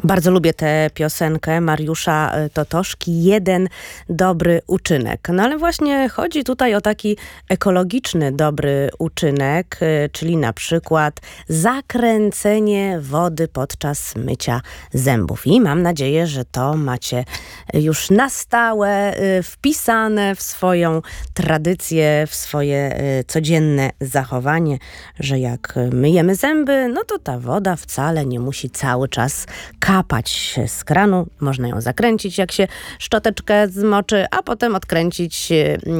Bardzo lubię tę piosenkę Mariusza Totoszki, Jeden dobry uczynek. No ale właśnie chodzi tutaj o taki ekologiczny dobry uczynek, czyli na przykład zakręcenie wody podczas mycia zębów. I mam nadzieję, że to macie już na stałe wpisane w swoją tradycję, w swoje codzienne zachowanie, że jak myjemy zęby, no to ta woda wcale nie musi cały czas kapać z kranu. Można ją zakręcić, jak się szczoteczkę zmoczy, a potem odkręcić,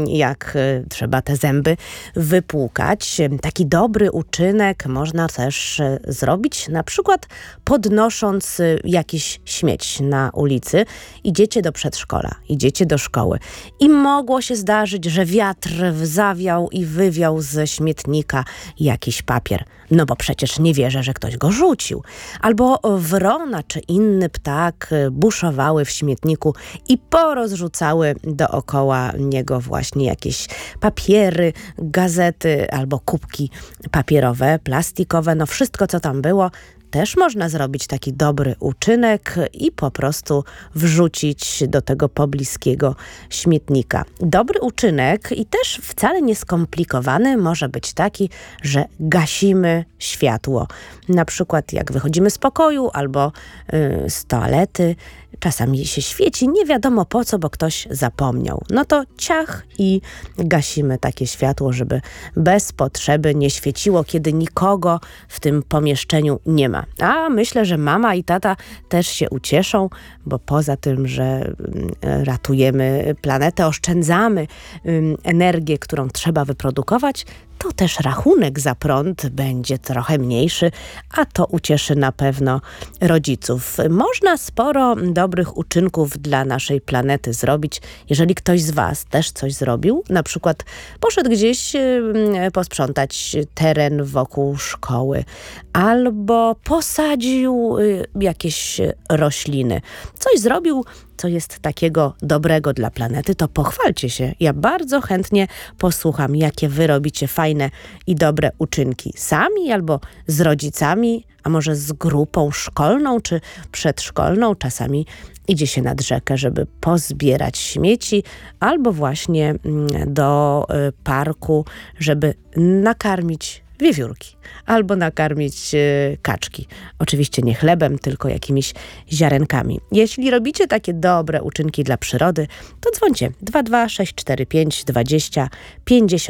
jak trzeba te zęby wypłukać. Taki dobry uczynek można też zrobić, na przykład podnosząc jakiś śmieć na ulicy. Idziecie do przedszkola, idziecie do szkoły i mogło się zdarzyć, że wiatr zawiał i wywiał ze śmietnika jakiś papier. No bo przecież nie wierzę, że ktoś go rzucił. Albo wrona czy inny ptak buszowały w śmietniku i porozrzucały dookoła niego właśnie jakieś papiery, gazety albo kubki papierowe, plastikowe, no wszystko co tam było. Też można zrobić taki dobry uczynek i po prostu wrzucić do tego pobliskiego śmietnika. Dobry uczynek i też wcale nieskomplikowany może być taki, że gasimy światło. Na przykład jak wychodzimy z pokoju albo z toalety, czasami się świeci, nie wiadomo po co, bo ktoś zapomniał. No to ciach i gasimy takie światło, żeby bez potrzeby nie świeciło, kiedy nikogo w tym pomieszczeniu nie ma. A myślę, że mama i tata też się ucieszą, bo poza tym, że ratujemy planetę, oszczędzamy energię, którą trzeba wyprodukować, to też rachunek za prąd będzie trochę mniejszy, a to ucieszy na pewno rodziców. Można sporo dobrych uczynków dla naszej planety zrobić, jeżeli ktoś z Was też coś zrobił, na przykład poszedł gdzieś posprzątać teren wokół szkoły, albo posadził jakieś rośliny. Coś zrobił, co jest takiego dobrego dla planety, to pochwalcie się. Ja bardzo chętnie posłucham, jakie wy robicie fajne i dobre uczynki. Sami albo z rodzicami, a może z grupą szkolną czy przedszkolną. Czasami idzie się nad rzekę, żeby pozbierać śmieci, albo właśnie do parku, żeby nakarmić wiewiórki albo nakarmić kaczki. Oczywiście nie chlebem, tylko jakimiś ziarenkami. Jeśli robicie takie dobre uczynki dla przyrody, to dzwońcie 22 645 20 50.